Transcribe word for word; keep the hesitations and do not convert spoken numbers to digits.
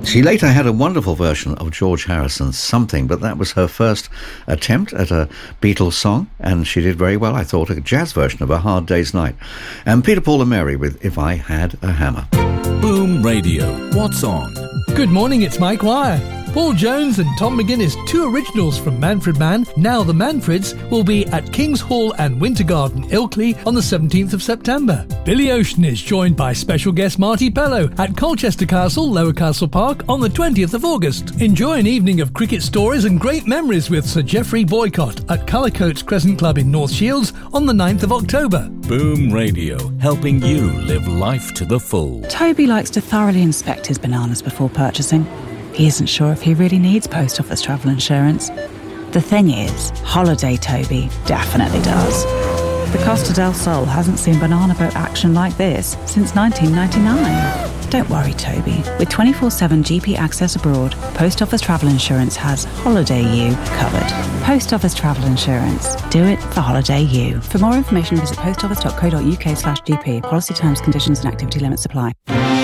She later had a wonderful version of George Harrison's Something, but that was her first attempt at a Beatles song, and she did very well, I thought, a jazz version of A Hard Day's Night. And Peter, Paul and Mary with If I Had a Hammer. Boom Radio. What's on? Good morning, it's Mike Wire. Paul Jones and Tom McGuinness, two originals from Manfred Mann, now the Manfreds, will be at King's Hall and Winter Garden, Ilkley, on the seventeenth of September. Billy Ocean is joined by special guest Marty Pellow at Colchester Castle, Lower Castle Park, on the twentieth of August. Enjoy an evening of cricket stories and great memories with Sir Geoffrey Boycott at Cullercoats Crescent Club in North Shields on the ninth of October. Boom Radio, helping you live life to the full. Toby likes to thoroughly inspect his bananas before purchasing. He isn't sure if he really needs post office travel insurance. The thing is, Holiday Toby definitely does. The Costa del Sol hasn't seen banana boat action like this since nineteen ninety-nine. Don't worry, Toby. With twenty-four seven G P access abroad, Post Office Travel Insurance has Holiday U covered. Post Office Travel Insurance. Do it for Holiday U. For more information, visit postoffice.co.uk slash GP. Policy terms, conditions and activity limits apply.